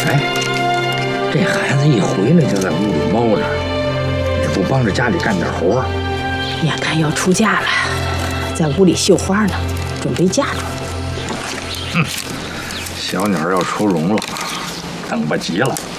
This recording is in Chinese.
哎，这孩子一回来就在屋里猫着，也不帮着家里干点活。 眼看要出嫁了，在屋里绣花呢，准备嫁妆。 小鸟要出笼了，等不及了。